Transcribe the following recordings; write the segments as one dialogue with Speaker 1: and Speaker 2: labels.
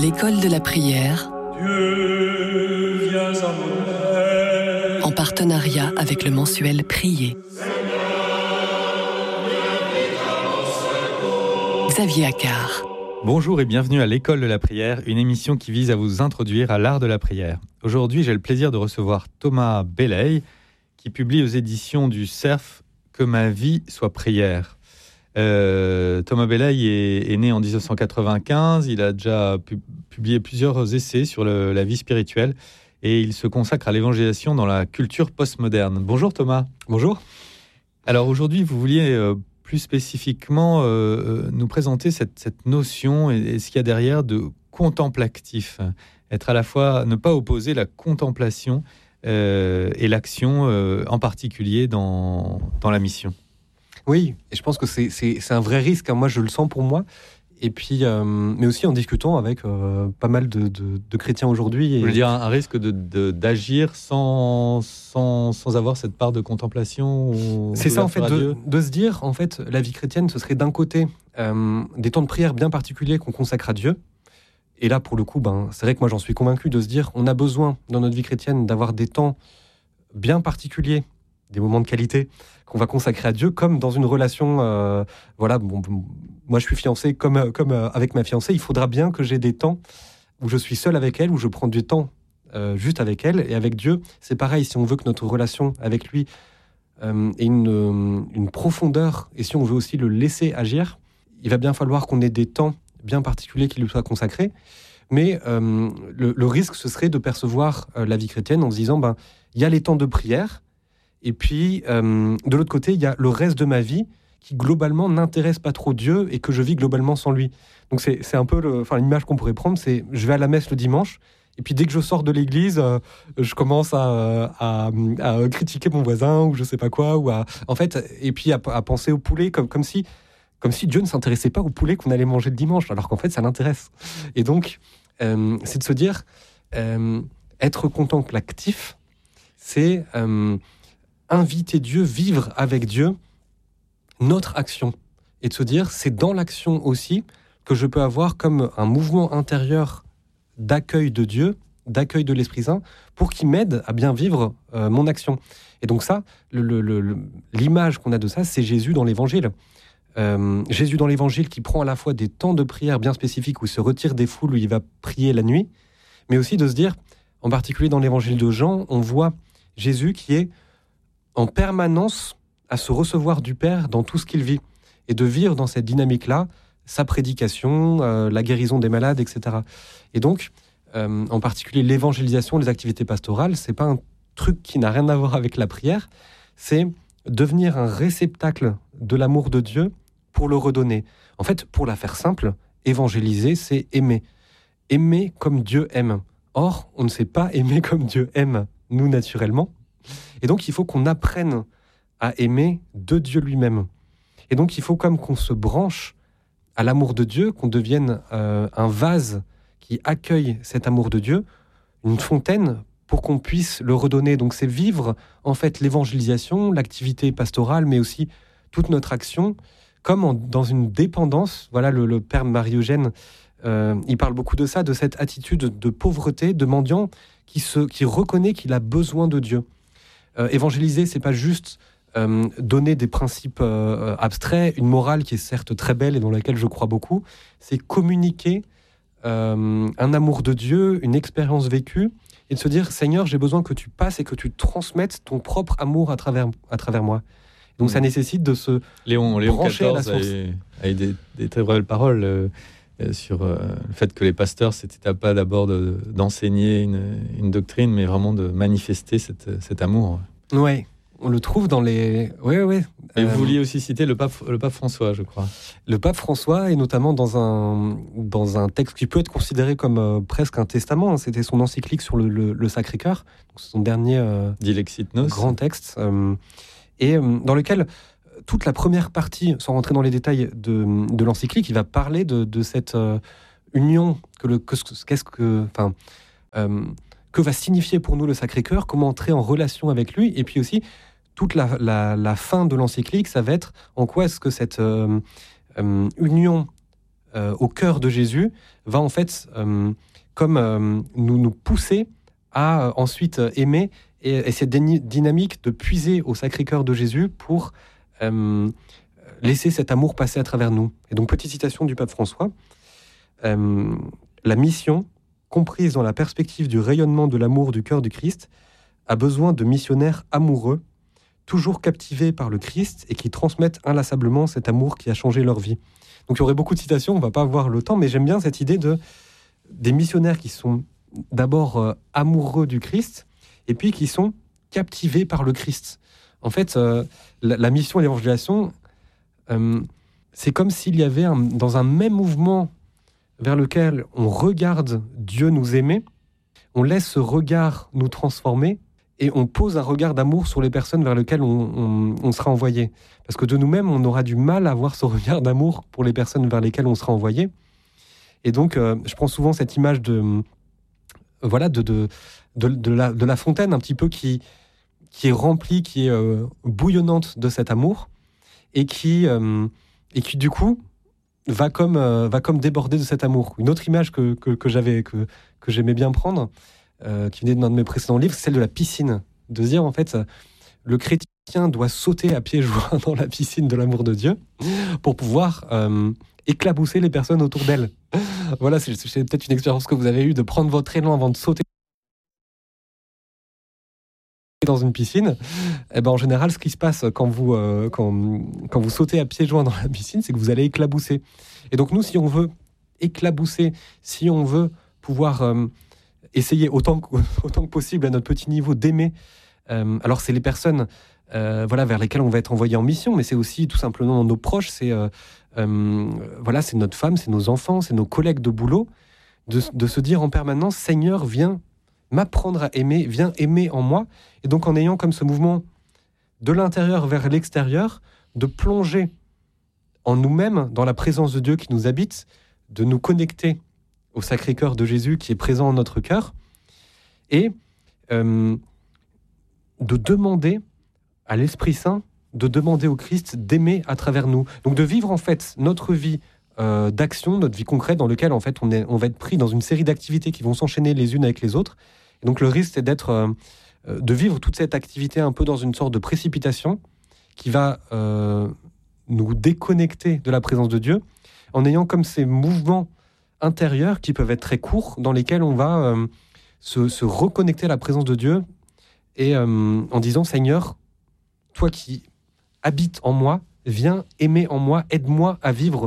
Speaker 1: l'école de la prière,
Speaker 2: Dieu, viens à mon aide.
Speaker 1: en partenariat avec le mensuel Prier. Xavier Accard.
Speaker 3: Bonjour et bienvenue à l'école de la prière, une émission qui vise à vous introduire à l'art de la prière. Aujourd'hui, j'ai le plaisir de recevoir Thomas Belley, qui publie aux éditions du Cerf « Que ma vie soit prière ». Thomas Belley est né en 1995, il a déjà publié plusieurs essais sur la vie spirituelle et il se consacre à l'évangélisation dans la culture postmoderne. Bonjour Thomas.
Speaker 4: Bonjour.
Speaker 3: Alors aujourd'hui, vous vouliez plus spécifiquement nous présenter cette notion et ce qu'il y a derrière de contemplatif. Être à la fois, ne pas opposer la contemplation et l'action, en particulier dans la mission.
Speaker 4: Oui, et je pense que c'est un vrai risque. Moi, je le sens pour moi. Et puis, mais aussi en discutant avec pas mal de chrétiens aujourd'hui.
Speaker 3: Je veux dire, un risque d'agir sans avoir cette part de contemplation.
Speaker 4: C'est ça, en fait, de se dire, en fait, la vie chrétienne, ce serait d'un côté des temps de prière bien particuliers qu'on consacre à Dieu. Et là, pour le coup, c'est vrai que moi, j'en suis convaincu de se dire, on a besoin, dans notre vie chrétienne, d'avoir des temps bien particuliers, des moments de qualité qu'on va consacrer à Dieu, comme dans une relation. Moi, je suis fiancé, comme avec ma fiancée, il faudra bien que j'ai des temps où je suis seul avec elle, où je prends du temps juste avec elle. Et avec Dieu, c'est pareil. Si on veut que notre relation avec lui ait une profondeur, et si on veut aussi le laisser agir, il va bien falloir qu'on ait des temps bien particuliers qui lui soient consacrés. Mais le risque, ce serait de percevoir la vie chrétienne en se disant, il y a les temps de prière, et puis, de l'autre côté, il y a le reste de ma vie qui, globalement, n'intéresse pas trop Dieu et que je vis globalement sans lui. Donc, c'est un peu l'image qu'on pourrait prendre, c'est je vais à la messe le dimanche, et puis dès que je sors de l'église, je commence à critiquer mon voisin ou je sais pas quoi, et puis à penser au poulet comme si Dieu ne s'intéressait pas au poulet qu'on allait manger le dimanche, alors qu'en fait, ça l'intéresse. Et donc, c'est de se dire, être contemplatif, c'est inviter Dieu, vivre avec Dieu notre action. Et de se dire, c'est dans l'action aussi que je peux avoir comme un mouvement intérieur d'accueil de Dieu, d'accueil de l'Esprit Saint, pour qu'il m'aide à bien vivre mon action. Et donc ça, l'image qu'on a de ça, c'est Jésus dans l'Évangile. Jésus dans l'Évangile qui prend à la fois des temps de prière bien spécifiques où il se retire des foules, où il va prier la nuit, mais aussi de se dire, en particulier dans l'Évangile de Jean, on voit Jésus qui est en permanence à se recevoir du Père dans tout ce qu'il vit, et de vivre dans cette dynamique-là, sa prédication, la guérison des malades, etc. Et donc, en particulier l'évangélisation, les activités pastorales, c'est pas un truc qui n'a rien à voir avec la prière, c'est devenir un réceptacle de l'amour de Dieu pour le redonner. En fait, pour la faire simple, évangéliser, c'est aimer. Aimer comme Dieu aime. Or, on ne sait pas aimer comme Dieu aime, nous, naturellement. Et donc, il faut qu'on apprenne à aimer de Dieu lui-même. Et donc, il faut comme qu'on se branche à l'amour de Dieu, qu'on devienne un vase qui accueille cet amour de Dieu, une fontaine pour qu'on puisse le redonner. Donc, c'est vivre, en fait, l'évangélisation, l'activité pastorale, mais aussi toute notre action, comme dans une dépendance. Voilà, le père Marie-Eugène, il parle beaucoup de ça, de cette attitude de pauvreté, de mendiant, qui reconnaît qu'il a besoin de Dieu. Évangéliser, c'est pas juste donner des principes abstraits, une morale qui est certes très belle et dans laquelle je crois beaucoup, c'est communiquer un amour de Dieu, une expérience vécue, et de se dire, Seigneur, j'ai besoin que tu passes et que tu transmettes ton propre amour à travers moi. Donc ça nécessite de se brancher à la source.
Speaker 3: a eu des très belles paroles sur le fait que les pasteurs, c'était pas d'abord d'enseigner une doctrine, mais vraiment de manifester cet amour.
Speaker 4: Oui, on le trouve dans les... Oui.
Speaker 3: Et vous vouliez aussi citer le pape François, je crois.
Speaker 4: Le pape François, et notamment dans un texte qui peut être considéré comme presque un testament, c'était son encyclique sur le Sacré-Cœur, son dernier
Speaker 3: Dilexit Nos,
Speaker 4: grand texte, et dans lequel toute la première partie, sans rentrer dans les détails de l'encyclique, il va parler de cette union, que va signifier pour nous le Sacré-Cœur, comment entrer en relation avec lui, et puis aussi toute la fin de l'encyclique, ça va être en quoi est-ce que cette union au cœur de Jésus, va en fait nous pousser à ensuite aimer et cette dynamique de puiser au Sacré-Cœur de Jésus pour laisser cet amour passer à travers nous. Et donc, petite citation du pape François, la mission, comprise dans la perspective du rayonnement de l'amour du cœur du Christ, a besoin de missionnaires amoureux, toujours captivés par le Christ et qui transmettent inlassablement cet amour qui a changé leur vie. Donc il y aurait beaucoup de citations, on ne va pas avoir le temps, mais j'aime bien cette idée des missionnaires qui sont d'abord amoureux du Christ et puis qui sont captivés par le Christ. En fait, la mission et l'évangélisation, c'est comme s'il y avait dans un même mouvement vers lequel on regarde Dieu nous aimer, on laisse ce regard nous transformer et on pose un regard d'amour sur les personnes vers lesquelles on sera envoyé. Parce que de nous-mêmes, on aura du mal à avoir ce regard d'amour pour les personnes vers lesquelles on sera envoyé. Et donc, je prends souvent cette image de la fontaine un petit peu qui est remplie, qui est bouillonnante de cet amour et qui du coup va comme déborder de cet amour. Une autre image que j'aimais bien prendre, qui venait d'un de mes précédents livres, c'est celle de la piscine. De se dire, en fait, le chrétien doit sauter à pieds joints dans la piscine de l'amour de Dieu pour pouvoir éclabousser les personnes autour d'elle. Voilà, c'est peut-être une expérience que vous avez eue de prendre votre élan avant de sauter dans une piscine. Et ben, en général, ce qui se passe quand vous sautez à pieds joints dans la piscine, c'est que vous allez éclabousser. Et donc nous, si on veut éclabousser, si on veut pouvoir essayer autant que possible à notre petit niveau d'aimer, alors c'est les personnes vers lesquelles on va être envoyé en mission, mais c'est aussi tout simplement nos proches, c'est notre femme, c'est nos enfants, c'est nos collègues de boulot, de se dire en permanence, Seigneur, viens m'apprendre à aimer, viens aimer en moi. Et donc en ayant comme ce mouvement de l'intérieur vers l'extérieur, de plonger en nous-mêmes, dans la présence de Dieu qui nous habite, de nous connecter au Sacré-Cœur de Jésus qui est présent en notre cœur, et de demander à l'Esprit Saint, de demander au Christ d'aimer à travers nous. Donc de vivre en fait notre vie d'action, notre vie concrète dans laquelle en fait on va être pris dans une série d'activités qui vont s'enchaîner les unes avec les autres. Et donc le risque c'est de vivre toute cette activité un peu dans une sorte de précipitation qui va nous déconnecter de la présence de Dieu, en ayant comme ces mouvements intérieurs qui peuvent être très courts, dans lesquels on va se reconnecter à la présence de Dieu et en disant, Seigneur, toi qui habites en moi, viens aimer en moi, aide-moi à vivre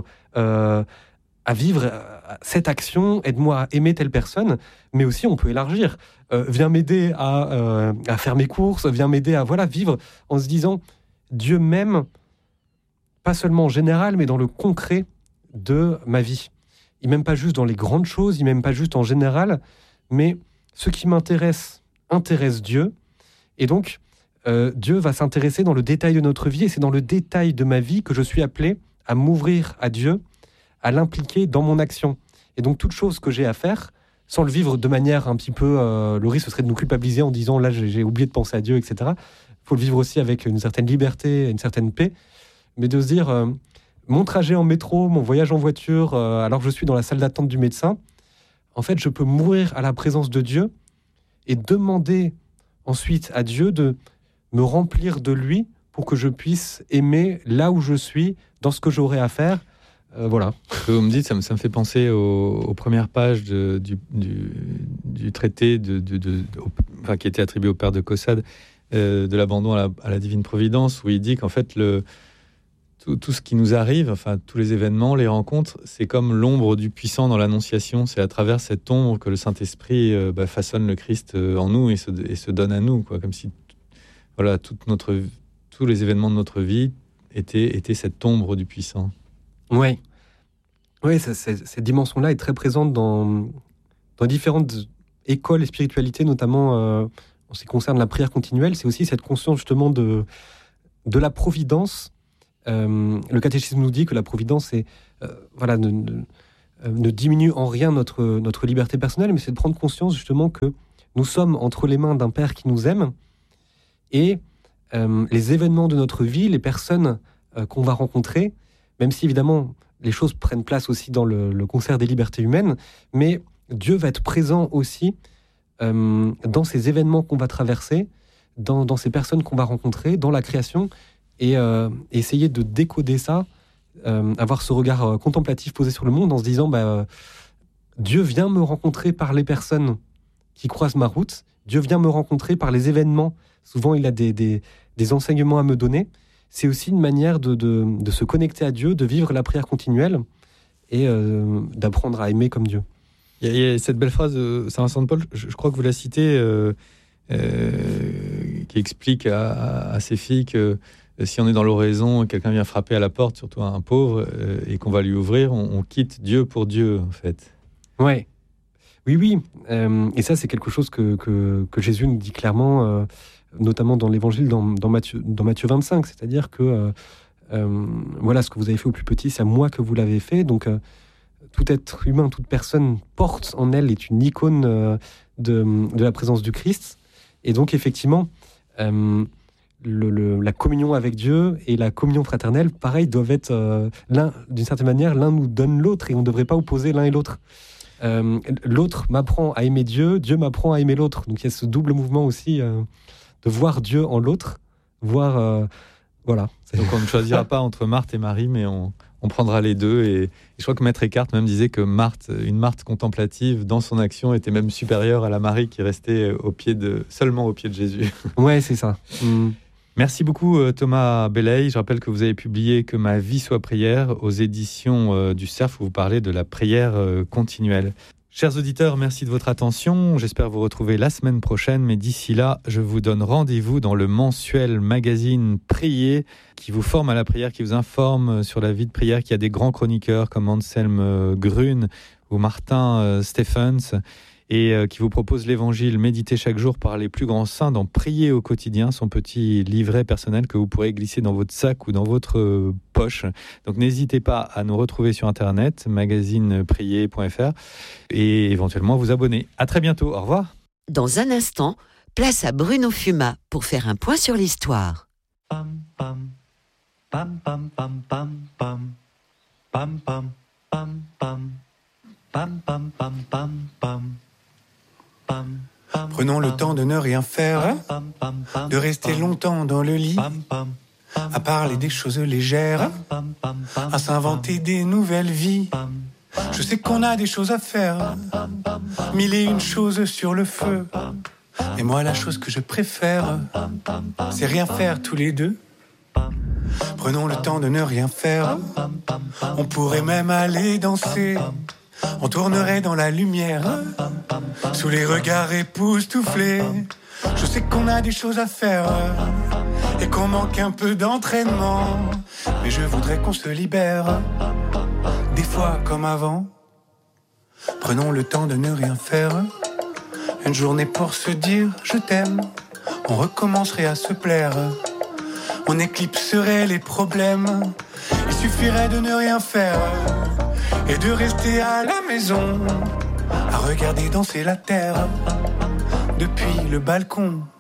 Speaker 4: cette action, aide-moi à aimer telle personne, mais aussi on peut élargir. Viens m'aider à faire mes courses, viens m'aider à vivre en se disant, Dieu m'aime, pas seulement en général, mais dans le concret de ma vie. Il m'aime pas juste dans les grandes choses, il m'aime pas juste en général, mais ce qui m'intéresse intéresse Dieu. Et donc, Dieu va s'intéresser dans le détail de notre vie, et c'est dans le détail de ma vie que je suis appelé à m'ouvrir à Dieu, à l'impliquer dans mon action. Et donc, toute chose que j'ai à faire, sans le vivre de manière un petit peu... le risque, ce serait de nous culpabiliser en disant, là, j'ai oublié de penser à Dieu, etc. Il faut le vivre aussi avec une certaine liberté, une certaine paix, mais de se dire... mon trajet en métro, mon voyage en voiture, alors que je suis dans la salle d'attente du médecin, en fait, je peux mourir à la présence de Dieu et demander ensuite à Dieu de me remplir de lui pour que je puisse aimer là où je suis, dans ce que j'aurai à faire. Voilà.
Speaker 3: Ce que vous me dites, ça me fait penser aux premières pages du traité qui était attribué au père de Caussade, de l'abandon à la divine providence, où il dit qu'en fait, tout ce qui nous arrive, enfin tous les événements, les rencontres, c'est comme l'ombre du puissant dans l'Annonciation. C'est à travers cette ombre que le Saint-Esprit façonne le Christ en nous et se donne à nous, quoi. Comme si tous les événements de notre vie étaient cette ombre du puissant.
Speaker 4: Oui, cette dimension-là est très présente dans différentes écoles et spiritualités, notamment en ce qui concerne la prière continuelle. C'est aussi cette conscience justement de la providence. Le catéchisme nous dit que la providence ne diminue en rien notre liberté personnelle, mais c'est de prendre conscience justement que nous sommes entre les mains d'un Père qui nous aime, et les événements de notre vie, les personnes qu'on va rencontrer, même si évidemment les choses prennent place aussi dans le concert des libertés humaines, mais Dieu va être présent aussi dans ces événements qu'on va traverser, dans ces personnes qu'on va rencontrer, dans la création, et essayer de décoder ça, avoir ce regard contemplatif posé sur le monde en se disant Dieu vient me rencontrer par les personnes qui croisent ma route, Dieu vient me rencontrer par les événements, souvent il a des enseignements à me donner. C'est aussi une manière de se connecter à Dieu, de vivre la prière continuelle et d'apprendre à aimer comme Dieu.
Speaker 3: Il y a cette belle phrase de Saint Vincent de Paul, je crois que vous la citez, qui explique à ses filles que si on est dans l'oraison, quelqu'un vient frapper à la porte, surtout un pauvre, et qu'on va lui ouvrir, on quitte Dieu pour Dieu, en fait.
Speaker 4: Ouais. Oui. Et ça, c'est quelque chose que Jésus nous dit clairement, notamment dans l'Évangile, dans Matthieu 25. C'est-à-dire que voilà, ce que vous avez fait au plus petit, c'est à moi que vous l'avez fait. Donc, tout être humain, toute personne porte en elle, est une icône de la présence du Christ. Et donc, effectivement, la communion avec Dieu et la communion fraternelle, pareil, doivent être d'une certaine manière, l'un nous donne l'autre et on ne devrait pas opposer l'un et l'autre. L'autre m'apprend à aimer Dieu, Dieu m'apprend à aimer l'autre. Donc il y a ce double mouvement aussi de voir Dieu en l'autre, voilà.
Speaker 3: Donc on ne choisira pas entre Marthe et Marie, mais on prendra les deux. Et je crois que Maître Eckhart même disait que une Marthe contemplative, dans son action, était même supérieure à la Marie qui restait seulement au pied de Jésus.
Speaker 4: Ouais, c'est ça.
Speaker 3: Merci beaucoup Thomas Belley. Je rappelle que vous avez publié Que ma vie soit prière aux éditions du Cerf, où vous parlez de la prière continuelle. Chers auditeurs, merci de votre attention. J'espère vous retrouver la semaine prochaine, mais d'ici là, je vous donne rendez-vous dans le mensuel magazine Prier, qui vous forme à la prière, qui vous informe sur la vie de prière, qui a des grands chroniqueurs comme Anselme Grune ou Martin Stephens, et qui vous propose l'évangile médité chaque jour par les plus grands saints dans Prier au quotidien, son petit livret personnel que vous pourrez glisser dans votre sac ou dans votre poche. Donc n'hésitez pas à nous retrouver sur internet, magazineprier.fr, et éventuellement vous abonner. À très bientôt, au revoir.
Speaker 5: Dans un instant, place à Bruno Fumat pour faire un point sur l'histoire.
Speaker 6: Pam pam pam pam pam pam pam pam pam pam pam pam pam pam pam pam.
Speaker 7: Prenons le temps de ne rien faire, de rester longtemps dans le lit, à parler des choses légères, à s'inventer des nouvelles vies. Je sais qu'on a des choses à faire, 1001 choses sur le feu. Et moi, la chose que je préfère, c'est rien faire tous les deux. Prenons le temps de ne rien faire, on pourrait même aller danser. On tournerait dans la lumière, sous les regards époustouflés. Je sais qu'on a des choses à faire et qu'on manque un peu d'entraînement, mais je voudrais qu'on se libère, des fois comme avant. Prenons le temps de ne rien faire, une journée pour se dire je t'aime. On recommencerait à se plaire, on éclipserait les problèmes. Il suffirait de ne rien faire et de rester à la maison, à regarder danser la terre depuis le balcon.